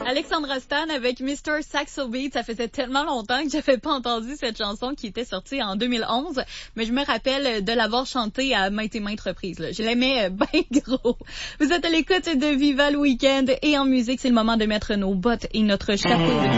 Alexandra Stan avec Mr. Saxo Beat, ça faisait tellement longtemps que j'avais pas entendu cette chanson qui était sortie en 2011, mais je me rappelle de l'avoir chantée à maintes et maintes reprises. Là. Je l'aimais bien gros. Vous êtes à l'écoute de Viva le Week-end et en musique, c'est le moment de mettre nos bottes et notre chapeau de